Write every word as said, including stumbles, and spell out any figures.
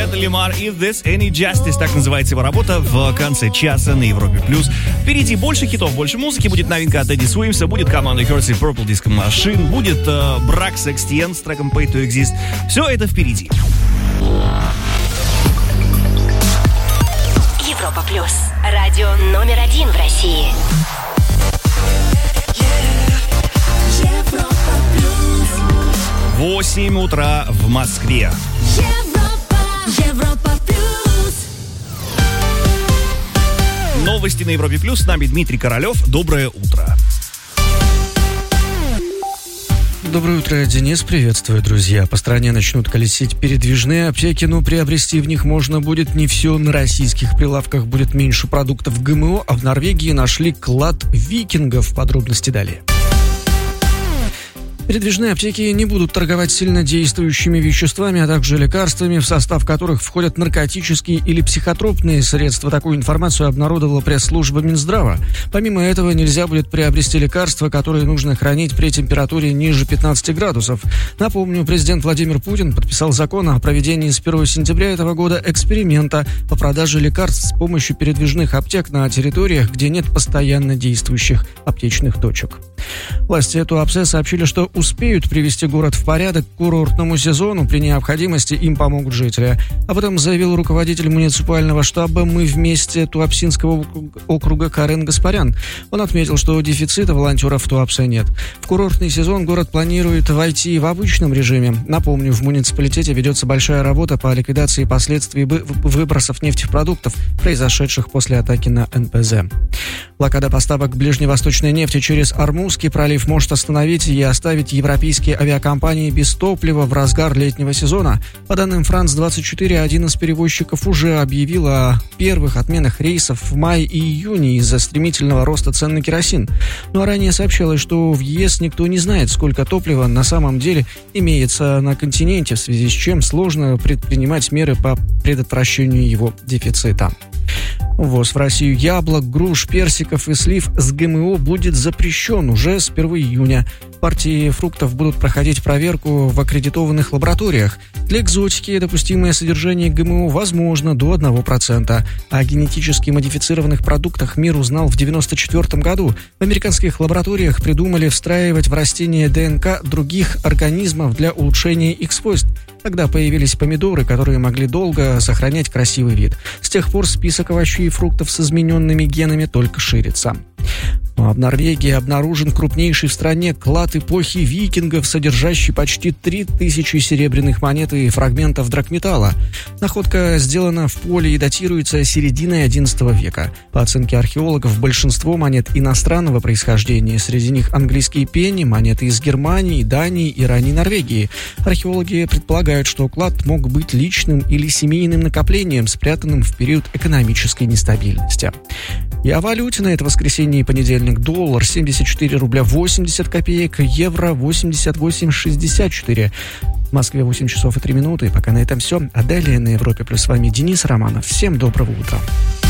Это Лемар и This Any Justice, так называется его работа в конце часа на Европе+. Впереди больше хитов, больше музыки, будет новинка от Эдди Суимса, будет команда Hurts и Purple Disco Machine, будет э, брак с X T N с треком Pay to Exist. Все это впереди. Европа Плюс. Радио номер один в России. восемь утра в Москве. Европа, Европа Плюс. Новости на Европе Плюс. С нами Дмитрий Королев. Доброе утро. Доброе утро, Денис. Приветствую, друзья. По стране начнут колесить передвижные аптеки, но приобрести в них можно будет не все. На российских прилавках будет меньше продуктов ГМО, а в Норвегии нашли клад викингов. Подробности далее. Передвижные аптеки не будут торговать сильно действующими веществами, а также лекарствами, в состав которых входят наркотические или психотропные средства. Такую информацию обнародовала пресс-служба Минздрава. Помимо этого, нельзя будет приобрести лекарства, которые нужно хранить при температуре ниже пятнадцати градусов. Напомню, президент Владимир Путин подписал закон о проведении с первого сентября этого года эксперимента по продаже лекарств с помощью передвижных аптек на территориях, где нет постоянно действующих аптечных точек. Власти Туапсе сообщили, что успеют привести город в порядок к курортному сезону. При необходимости им помогут жители. Об этом заявил руководитель муниципального штаба «Мы вместе» Туапсинского округа Карен Гаспарян. Он отметил, что дефицита волонтеров в Туапсе нет. В курортный сезон город планирует войти в обычном режиме. Напомню, в муниципалитете ведется большая работа по ликвидации последствий выбросов нефтепродуктов, произошедших после атаки на эн пэ зэ. Блокада поставок ближневосточной нефти через Ормузский пролив может остановить и оставить европейские авиакомпании без топлива в разгар летнего сезона. По данным Франс двадцать четыре, один из перевозчиков уже объявил о первых отменах рейсов в мае и июне из-за стремительного роста цен на керосин. Ну а ранее сообщалось, что в ЕС никто не знает, сколько топлива на самом деле имеется на континенте, в связи с чем сложно предпринимать меры по предотвращению его дефицита. Ввоз в Россию яблок, груш, персиков и слив с ГМО будет запрещен уже с первого июня. Партии фруктов будут проходить проверку в аккредитованных лабораториях. Для экзотики допустимое содержание ГМО возможно до одного процента. О генетически модифицированных продуктах мир узнал в девяносто четвёртом году. В американских лабораториях придумали встраивать в растения ДНК других организмов для улучшения их свойств. Тогда появились помидоры, которые могли долго сохранять красивый вид. С тех пор список овощей и фруктов с измененными генами только ширится. А в Норвегии обнаружен крупнейший в стране клад эпохи викингов, содержащий почти три тысячи серебряных монет и фрагментов драгметалла. Находка сделана в поле и датируется серединой одиннадцатого века. По оценке археологов, большинство монет иностранного происхождения. Среди них английские пенни, монеты из Германии, Дании и ранней Норвегии. Археологи предполагают, что клад мог быть личным или семейным накоплением, спрятанным в период экономической нестабильности. И о валюте на это воскресенье и понедельник. Доллар семьдесят четыре рубля восемьдесят копеек, евро восемьдесят восемь шестьдесят четыре. В Москве восемь часов и три минуты. Пока на этом все. А далее на Европе Плюс с вами Денис Романов. Всем доброго утра.